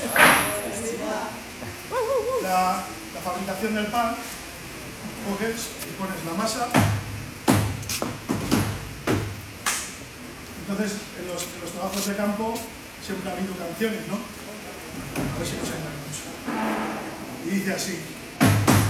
La fabricación del pan, coges y pones la masa. Entonces, en los trabajos de campo siempre ha habido canciones, ¿no? A ver si nos engañamos. Y dice así.